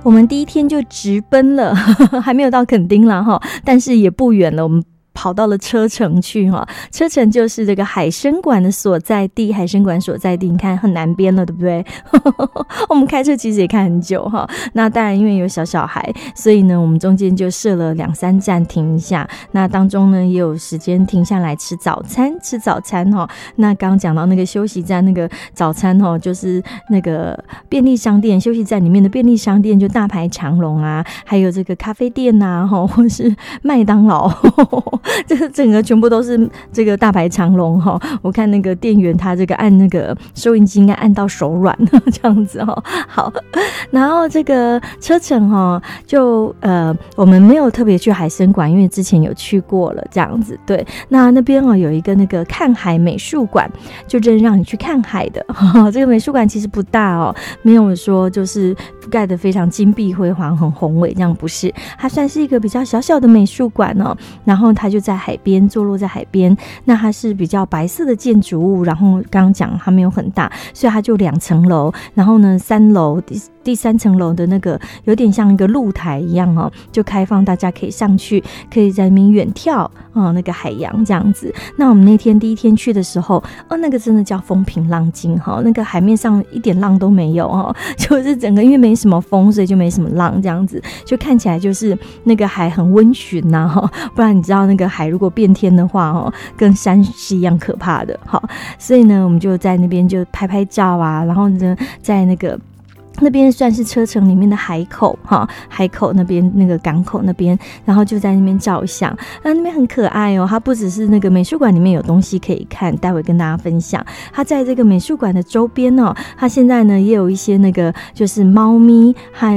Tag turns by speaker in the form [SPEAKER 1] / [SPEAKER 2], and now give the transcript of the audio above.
[SPEAKER 1] 我们第一天就直奔了还没有到垦丁啦齁，但是也不远了，我们跑到了车城去哈，车城就是这个海参馆的所在地，海参馆所在地，你看很南边了，对不对？我们开车其实也开很久哈。那当然因为有小孩，所以呢，我们中间就设了2-3站停一下。那当中呢，也有时间停下来吃早餐哈。那刚刚讲到那个休息站那个早餐哈，就是那个便利商店，休息站里面的便利商店就大排长龙啊，还有这个咖啡店呐哈，或是麦当劳。这个整个全部都是这个大排长龙哈，我看那个店员他这个按那个收银机应该按到手软这样子哈。好，然后这个车程哈，就我们没有特别去海参馆，因为之前有去过了这样子。对，那边有一个那个看海美术馆，就真的让你去看海的。这个美术馆其实不大哦，没有说就是盖得非常金碧辉煌、很宏伟这样，不是，它算是一个比较小小的美术馆哦。然后它就在海边，坐落在海边。那它是比较白色的建筑物，然后刚刚讲它没有很大，所以它就2层楼，然后呢3楼第3层楼的那个有点像一个露台一样哦，就开放大家可以上去，可以在那边远眺那个海洋这样子。那我们那天第一天去的时候那个真的叫风平浪静那个海面上一点浪都没有就是整个因为没什么风，所以就没什么浪这样子，就看起来就是那个海很温驯不然你知道那个海如果变天的话跟山是一样可怕的。好，所以呢我们就在那边就拍拍照啊，然后呢在那边算是车城里面的海口海口那边那个港口那边，然后就在那边照相。那边很可爱它不只是那个美术馆里面有东西可以看，待会跟大家分享。它在这个美术馆的周边它现在呢也有一些那个就是猫咪还